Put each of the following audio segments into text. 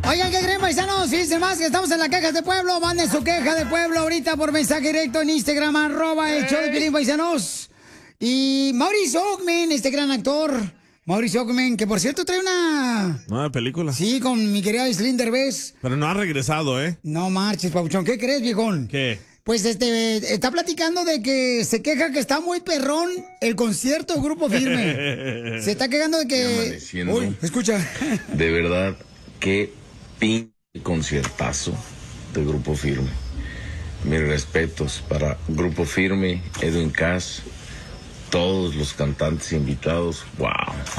Oigan, ¿qué creen, paisanos? Fíjense más que estamos en la queja de pueblo. Manden su queja de pueblo ahorita por mensaje directo en Instagram, @el show de Piolín, paisanos. Y Mauricio Ockman, este gran actor, Mauricio Ockman, que por cierto trae una... Nueva película. Sí, con mi querida Aislinn Derbez. Pero no ha regresado, ¿eh? No marches, papuchón. ¿Qué crees, viejón? ¿Qué? Pues está platicando de que se queja que está muy perrón el concierto de Grupo Firme. Se está quejando de que... Uy, escucha. De verdad, qué pinche conciertazo de Grupo Firme. Mis respetos para Grupo Firme, Edwin Cass, todos los cantantes invitados. Wow,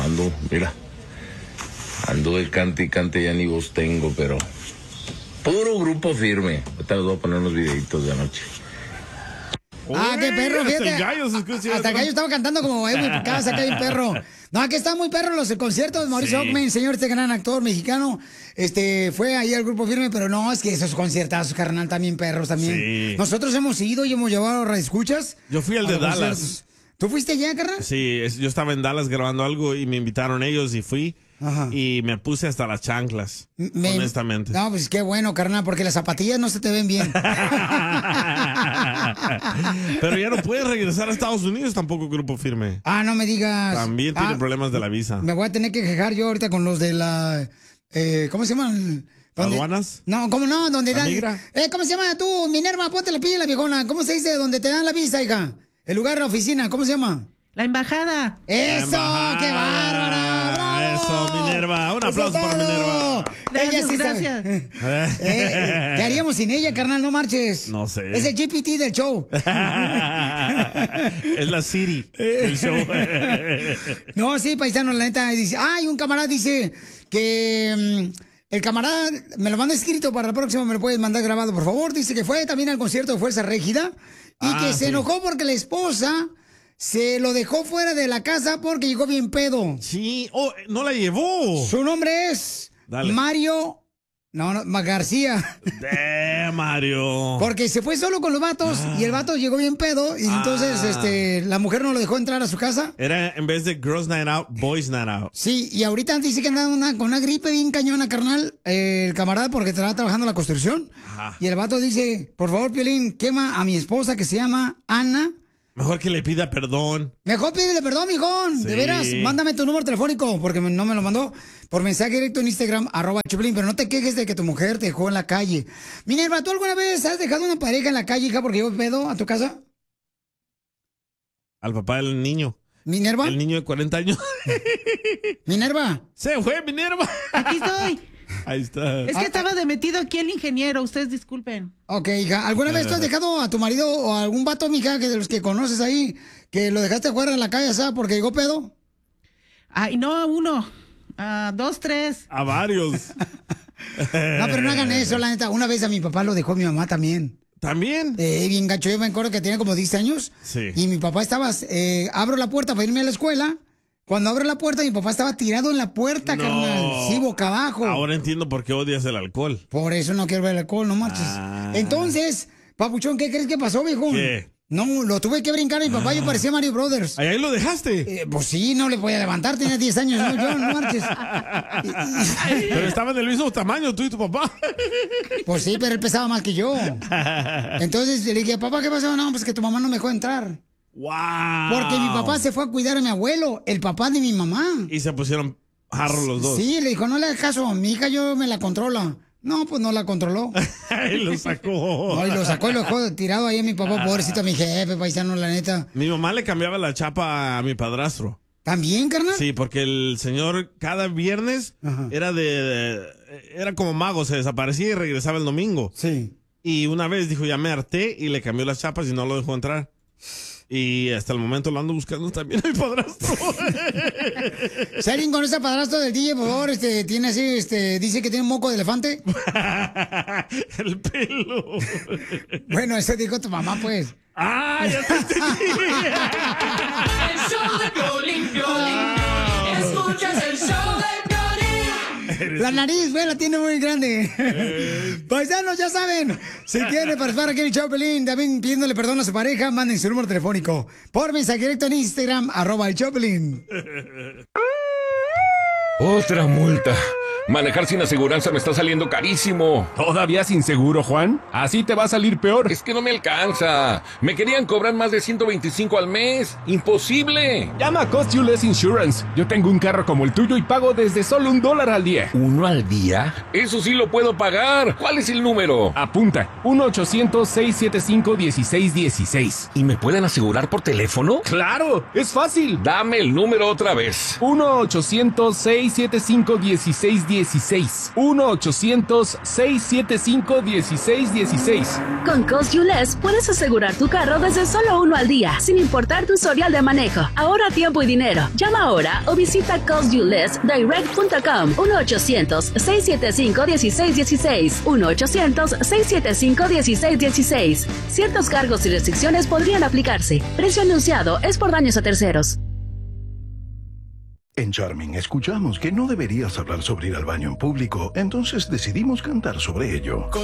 anduve cante y cante, ya ni voz tengo, pero puro Grupo Firme. Ahorita les voy a poner unos videitos de anoche. Ah, qué perro, fíjate. Hasta el gallo se escucha. Hasta el gallo estaba cantando como casa, que hay un perro. No, aquí están muy perros los conciertos. Mauricio Ockman, señor, este gran actor mexicano, fue ahí al Grupo Firme, pero no, es que esos conciertazos, carnal, también perros, también. Sí. Nosotros hemos ido y hemos llevado radioescuchas. Yo fui al de Dallas. ¿Tú fuiste allá, carnal? Sí, yo estaba en Dallas grabando algo y me invitaron ellos y fui. Ajá. Y me puse hasta las chanclas, honestamente. No, pues qué bueno, carnal, porque las zapatillas no se te ven bien. Pero ya no puedes regresar a Estados Unidos tampoco, Grupo Firme. Ah, no me digas. También tiene problemas de la visa. Me voy a tener que quejar yo ahorita con los de la... ¿cómo se llaman? ¿Aduanas? No, ¿cómo no? ¿Dónde dan? ¿Migra? ¿Cómo se llama tú? Minerva, ponte la pila, viejona. ¿Cómo se dice? ¿Dónde te dan la visa, hija? El lugar, la oficina, ¿cómo se llama? La embajada. ¡Eso! ¡Qué bárbara! ¡Bravo! Eso, Minerva. Un aplauso para Minerva. Gracias, sí gracias. ¿Qué haríamos sin ella, carnal? No marches. No sé. Es el GPT del show. Es la Siri del show. No, sí, paisano, la neta. Dice, un camarada dice que... el camarada me lo manda escrito para la próxima, me lo puedes mandar grabado, por favor. Dice que fue también al concierto de Fuerza Régida y que se enojó porque la esposa se lo dejó fuera de la casa porque llegó bien pedo. Sí, no la llevó. Su nombre es Mario... No, García. Mario. Porque se fue solo con los vatos y el vato llegó bien pedo y entonces la mujer no lo dejó entrar a su casa. Era en vez de Girls Night Out, Boys Night Out. Sí, y ahorita dice que anda con una gripe bien cañona, carnal, el camarada, porque estaba trabajando en la construcción. Ajá. Y el vato dice, por favor, Piolín, quema a mi esposa que se llama Ana. Mejor que le pida perdón. Mejor pídele perdón, mijón. Sí. De veras, mándame tu número telefónico, porque no me lo mandó por mensaje directo en Instagram, @Choplin, pero no te quejes de que tu mujer te dejó en la calle. Minerva, ¿tú alguna vez has dejado una pareja en la calle, hija, porque llegó pedo a tu casa? Al papá del niño. ¿Minerva? El niño de 40 años. ¿Minerva? Se fue, Minerva. Aquí estoy. Ahí está. Es que estaba de metido aquí el ingeniero, ustedes disculpen. Ok, hija. ¿Alguna vez tú has dejado a tu marido o a algún vato, mija, que de los que conoces ahí, que lo dejaste fuera en la calle, ¿sabes? Porque llegó pedo. Ay, no a uno, a 2, 3. A varios. No, pero no hagan eso, la neta. Una vez a mi papá lo dejó mi mamá también. ¿También? Bien gacho. Yo me acuerdo que tenía como 10 años. Sí. Y mi papá estaba... abro la puerta para irme a la escuela. Cuando abro la puerta, mi papá estaba tirado en la puerta, carnal. Sí, boca abajo. Ahora entiendo por qué odias el alcohol. Por eso no quiero ver el alcohol, no marches. Entonces, papuchón, ¿qué crees que pasó, viejo? ¿Qué? No, lo tuve que brincar a mi papá, yo parecía Mario Brothers. ¿Ahí lo dejaste? Pues sí, no le podía levantar, tenía 10 años, yo, no marches. Pero estaban del mismo tamaño, tú y tu papá. Pues sí, pero él pesaba más que yo. Entonces le dije, papá, ¿qué pasó? No, pues que tu mamá no me dejó entrar. ¡Wow! Porque mi papá se fue a cuidar a mi abuelo, el papá de mi mamá. Y se pusieron jarros los dos. Sí, le dijo, no le hagas caso, mi hija yo me la controla. No, pues no la controló. Y lo sacó. No, y lo sacó y lo dejó tirado ahí a mi papá, pobrecito, a mi jefe, paisano, la neta. Mi mamá le cambiaba la chapa a mi padrastro. ¿También, carnal? Sí, porque el señor cada viernes era como mago, se desaparecía y regresaba el domingo. Sí. Y una vez dijo, ya me harté y le cambió las chapas y no lo dejó entrar. Y hasta el momento lo ando buscando también a mi padrastro. Si alguien conoce al padrastro del DJ, por favor, tiene así, dice que tiene un moco de elefante. El pelo. Bueno, eso dijo tu mamá, pues. ¡Ah, ya te entendí! El show de Piolín, Piolín. Escuchas el show de Piolín. La nariz, güey, la tiene muy grande. Paisanos, ya saben, si quieren participar aquí en el show de Piolín, también pidiéndole perdón a su pareja, manden su número telefónico por mensaje directo en Instagram, @el show de Piolín. Otra multa. Manejar sin aseguranza me está saliendo carísimo. ¿Todavía sin seguro, Juan? Así te va a salir peor. Es que no me alcanza. Me querían cobrar más de 125 al mes. ¡Imposible! Llama a Cost You Less Insurance. Yo tengo un carro como el tuyo y pago desde solo $1 al día. ¿1 al día? Eso sí lo puedo pagar. ¿Cuál es el número? Apunta. 1-800-675-1616. ¿Y me pueden asegurar por teléfono? ¡Claro! ¡Es fácil! Dame el número otra vez. 1-800-675-1616. 1-800-675-1616. Con Cost You Less puedes asegurar tu carro desde solo $1 al día, sin importar tu historial de manejo. Ahorra tiempo y dinero. Llama ahora o visita costyouLessDirect.com. 1-800-675-1616. 1-800-675-1616. Ciertos cargos y restricciones podrían aplicarse. Precio anunciado es por daños a terceros. En Charming escuchamos que no deberías hablar sobre ir al baño en público, entonces decidimos cantar sobre ello.